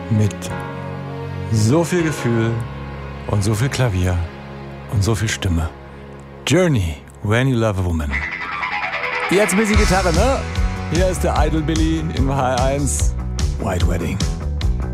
mit so viel Gefühl und so viel Klavier und so viel Stimme. Journey, When You Love a Woman. Jetzt ein bisschen Gitarre, ne? Hier ist der Idol Billy im HR1 White Wedding.